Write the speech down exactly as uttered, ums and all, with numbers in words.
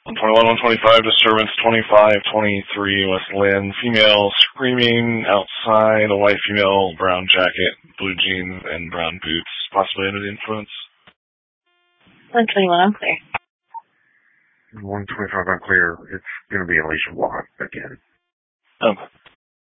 one twenty-one, one twenty-five, disturbance twenty-five twenty-three, West Lynn. Female screaming outside, a white female, brown jacket, blue jeans, and brown boots. Possibly under the influence. one twenty-one, I'm clear. one twenty-five, I'm clear. It's going to be Alicia Watt again. Okay.